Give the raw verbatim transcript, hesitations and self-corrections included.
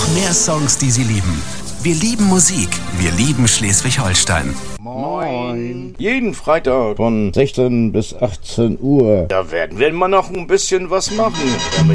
mehr Songs, die Sie lieben. Wir lieben Musik. Wir lieben Schleswig-Holstein. Moin. Jeden Freitag von sechzehn bis achtzehn Uhr. Da werden wir mal noch ein bisschen was machen.